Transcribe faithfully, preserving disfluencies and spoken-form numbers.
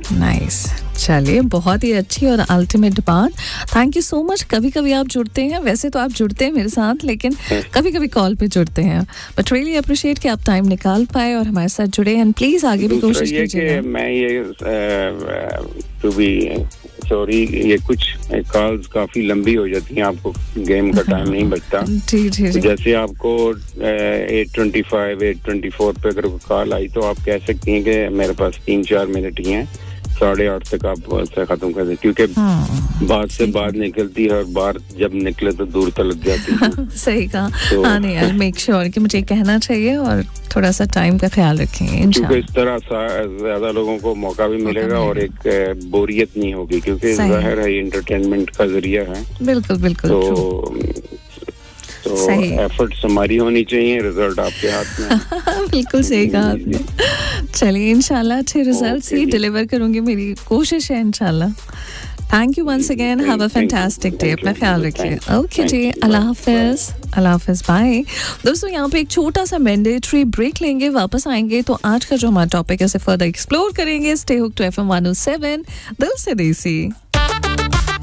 Nice, चलिए बहुत ही अच्छी और अल्टीमेट बात. Thank you so much. कभी कभी आप जुड़ते हैं, वैसे तो आप जुड़ते हैं मेरे साथ, लेकिन कभी कभी कॉल पे जुड़ते हैं. बट रियली अप्रिशिएट कि आप टाइम निकाल पाए और हमारे साथ जुड़े. एंड प्लीज आगे भी कोशिश कीजिए. मैं ये टू बी सॉरी, ये कुछ कॉल्स काफी लंबी हो जाती हैं, आपको गेम का टाइम नहीं बचता. जी जी जी. जैसे आपको eight twenty five eight twenty four पे अगर कॉल आई तो आप कह सकती हैं कि मेरे पास तीन चार मिनट ही हैं, साढ़े आठ तक आप से खत्म कर दें, क्योंकि बात से बात निकलती है और बात जब निकले तो दूर तक जाती है. सही कहा. तो, हाँ नहीं, आई मेक श्योर कि मुझे कहना चाहिए और थोड़ा सा टाइम का ख्याल रखेंगे इंशाल्लाह. इस तरह ज्यादा लोगों को मौका भी मिलेगा और एक बोरियत नहीं होगी, क्योंकि जाहिर है एंटरटेनमेंट का जरिया है. बिल्कुल बिल्कुल. तो तो एफर्ट्स हमारी होनी चाहिए, रिजल्ट आपके हाथ में. बिल्कुल सही कहा आपने. चलिए इंशाल्लाह अच्छे रिजल्ट्स ही डिलीवर करूंगी, मेरी कोशिश है इंशाल्लाह. Thank you once again. Have a fantastic day. अपना ख्याल रखिए. ओके जी, अल्लाह हाफिज. अल्लाह हाफिज, बाय. दोस्तों यहाँ पे एक छोटा सा मैंडेटरी ब्रेक लेंगे, वापस आएंगे तो आज का जो हमारा टॉपिक है उसे फर्दर एक्सप्लोर करेंगे. Stay hook to F M one O seven, दिल से देसी.